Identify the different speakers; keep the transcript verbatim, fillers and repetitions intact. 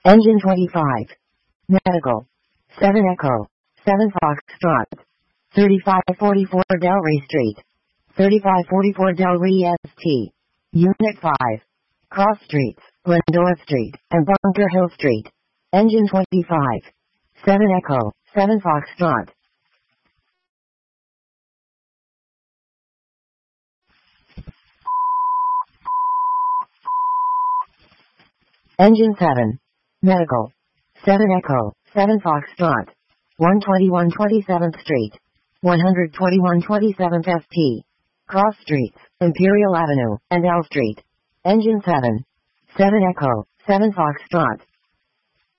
Speaker 1: Engine twenty-five. Medical. seven Echo. seven Foxtrot. thirty-five forty-four Delray Street. thirty-five forty-four Delray S T. Unit five. Cross Streets, Glendora Street, and Bunker Hill Street. Engine twenty-five. seven Echo. seven Foxtrot. Engine seven. Medical. seven Echo. seven Foxtrot. one twenty-one twenty-seventh Street. one twenty-one twenty-seventh S T. Cross Streets, Imperial Avenue, and L Street. Engine seven. seven Echo. seven Foxtrot.